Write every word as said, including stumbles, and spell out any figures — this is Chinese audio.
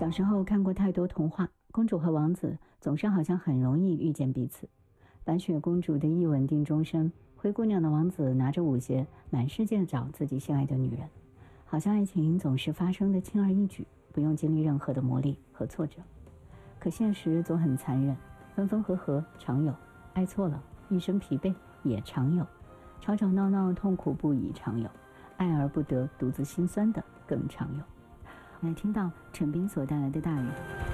小时候看过太多童话，公主和王子总是好像很容易遇见彼此。白雪公主的一吻定终身，灰姑娘的王子拿着舞鞋满世界找自己心爱的女人。好像爱情总是发生的轻而易举，不用经历任何的磨砺和挫折。可现实总很残忍，分分合合常有，爱错了一身疲惫也常有，吵吵闹闹痛苦不已常有，爱而不得独自心酸的更常有。来听到陈斌所带来的大雨。